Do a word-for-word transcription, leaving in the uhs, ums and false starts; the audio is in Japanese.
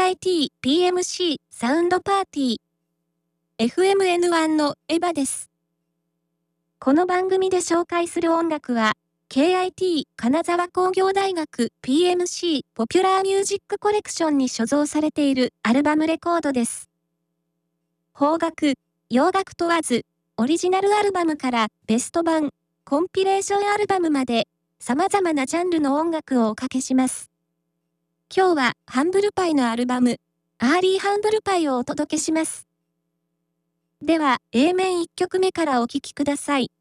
アイティーピーエムシー サウンドパーティー エフエムエヌワン のエヴァです。この番組で紹介する音楽は ケーアイティー 金沢工業大学 ピーエムシー ポピュラーミュージックコレクションに所蔵されているアルバムレコードです。邦楽、洋楽問わず、オリジナルアルバムからベスト版、コンピレーションアルバムまで様々なジャンルの音楽をおかけします。今日はハンブルパイのアルバム、アーリーハンブルパイをお届けします。では、エー 面いっきょくめからお聴きください。